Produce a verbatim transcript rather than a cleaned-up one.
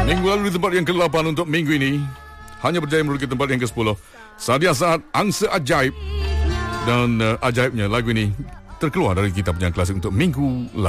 Minggu lalu di tempat yang ke delapan untuk minggu ini hanya berjaya merugi tempat yang ke sepuluh. Sadia Saat, Angsa Ajaib. Dan uh, ajaibnya lagu ini terkeluar dari kitab yang klasik untuk minggu lalu.